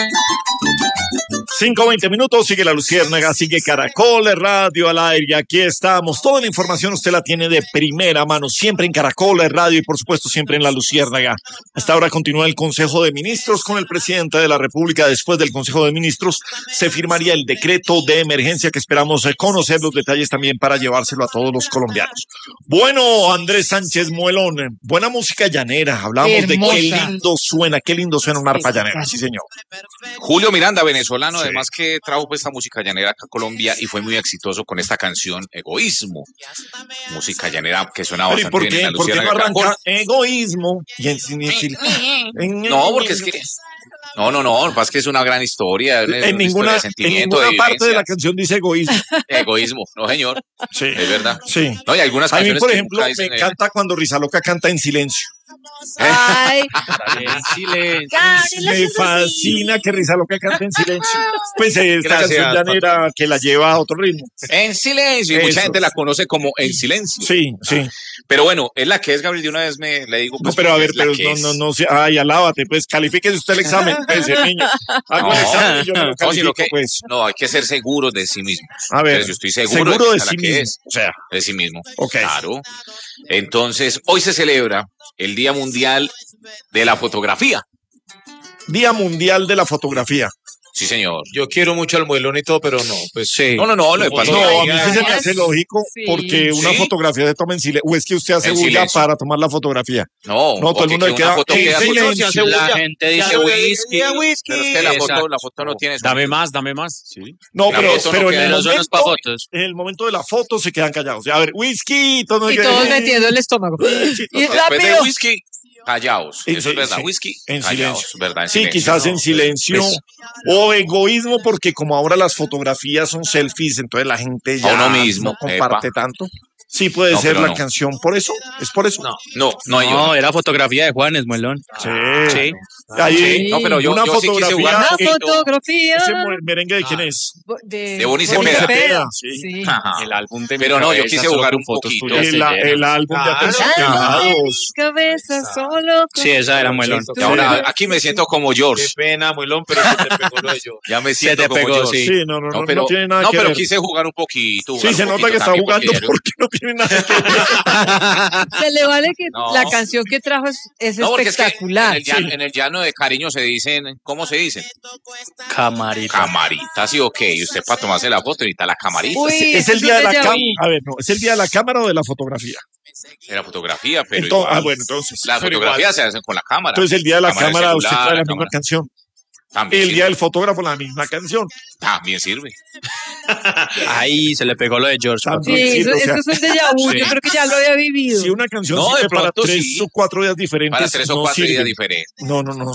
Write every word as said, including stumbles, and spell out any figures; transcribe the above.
cinco veinte minutos, sigue La Luciérnaga, sigue Caracol Radio al aire, y aquí estamos. Toda la información usted la tiene de primera mano, siempre en Caracol Radio y por supuesto siempre en La Luciérnaga. Hasta ahora continúa el Consejo de Ministros con el presidente de la República. Después del Consejo de Ministros se firmaría el decreto de emergencia que esperamos conocer los detalles también para llevárselo a todos los colombianos. Bueno, Andrés Sánchez Muelón, buena música llanera. Hablamos de qué lindo suena, qué lindo suena una arpa llanera, sí señor. Julio Miranda, venezolano, Sí. además que trajo pues, esta música llanera acá a Colombia y fue muy exitoso con esta canción Egoísmo. Música llanera que suena Pero ¿y bastante por bien en qué, la por qué no Luciérnaga arranca Caracol. egoísmo? Y en, en- en- No, porque es que... No, no, no, lo que pasa es que es una gran historia. Una, en una historia ninguna, de en sentimiento, ninguna de parte de la vivencia. canción dice egoísmo. Egoísmo, no señor, Sí, es verdad. sí. No, y algunas A mí, canciones por que ejemplo, nunca me dicen, eh, encanta cuando Rizaloca canta en silencio. Ay, En silencio. Me fascina que Rizaloca cante en silencio. Pues eh, esta Gracias, canción llanera que la lleva a otro ritmo. En silencio, y Eso. mucha gente la conoce como En Silencio. Sí, sí. Pero bueno, es la que es, Gabriel, de una vez me le digo. No, Pues, pero a porque ver, es la pero que no, es. no, no, se- ay, alábate, pues, califíquese usted el examen, pues, el niño. Hago el No, examen y yo no lo no, califico, sino que- pues. No, hay que ser seguros de sí mismos. A ver, Entonces, yo estoy seguro, seguro de, de que esa sí la que mismo. es, O sea, de sí mismo. Ok. Claro. Entonces, hoy se celebra el Día Mundial de la Fotografía. Día Mundial de la Fotografía. Sí, señor. Yo quiero mucho al muelón y todo, pero no, pues sí. No, no, no, lo que pasa No, es que- a mí sí se me hace lógico Sí. porque una ¿Sí? fotografía se toma en silencio. O es que usted hace En bulla silencio. para tomar la fotografía. No, No, todo el o que- mundo que le una queda foto en queda así. silencio. La gente dice whisky. Pero es que la foto, Exacto. la foto no tiene Dame sonido. más, dame más. Sí. No, La pero, foto no pero en, queda, el Pero eso no es momento, para fotos. en el momento de la foto se quedan callados. A ver, whisky, todo y todos metiendo el estómago. Y Después rápido. de whisky, callaos. En Eso es si- verdad. sí, Whisky, en callaos. silencio. ¿Verdad? En Sí, silencio. quizás en No, silencio. pues, O egoísmo, porque como ahora las fotografías son selfies, entonces la gente ya uno mismo, no comparte epa. tanto. Sí, puede No, ser pero la no. canción. Por eso, es por eso. No. No, no hay No, uno. era fotografía de Juanes, Muelón. Sí. Sí. Ahí, Sí, no, pero yo, una yo sí quise fotografía. jugar un Una poquito. fotografía. ¿Ese merengue de quién es? De, De Bonnie Bonnie Cepeda. Cepeda. Sí. Sí. Ajá. El álbum de mi Pero no, yo cabeza, quise solo jugar con un fotos poquito. tuyas El, se la- llena. el álbum de Claro. apensionados. Cabeza solo. Sí, esa era Muelón. Y ahora aquí me siento como George. Qué pena, Muelón, pero se te pegó lo de yo. Ya me Se siento te como pegó, George. sí. Sí, no, no, no, No, pero, no tiene nada no, que pero ver. quise jugar un poquito. Sí, jugar se un nota poquito que está también, jugando porque- porque no tiene nada que ver. Se le vale que No. la canción que trajo es, es No, porque es que espectacular. en el, llano, en el llano de cariño se dicen, ¿cómo se dicen? Camarita. Camarita, sí, ok. Y usted para tomarse la foto necesita la camarita Uy, Es eso el día de la déjà cámara. vu. A ver, no, es el día de la cámara o de la fotografía. de la fotografía, pero Entonces, igual, ah, bueno, entonces. las pero fotografías igual. se hacen con la cámara. Entonces el día de la Cámara de cámara usted celular, trae la la misma cámara. canción. También El sirve. día del fotógrafo la misma canción. También sirve. Ahí se le pegó lo de George. También. Sí, Sí, eso, o sea, eso es un déjà vu. sí. Yo creo que ya lo había vivido. Si una canción No, de sirve para pronto tres sí. o cuatro días diferentes, Para tres o no cuatro sirve. días diferentes. No, no, no